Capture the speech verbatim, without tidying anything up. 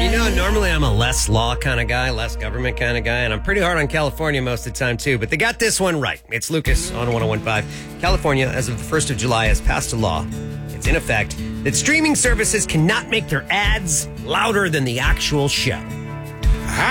You know, normally I'm a less law kind of guy, less government kind of guy, and I'm pretty hard on California most of the time, too. But they got this one right. It's Lucas on one oh one point five. California, as of the first of July, has passed a law. It's in effect that streaming services cannot make their ads louder than the actual show.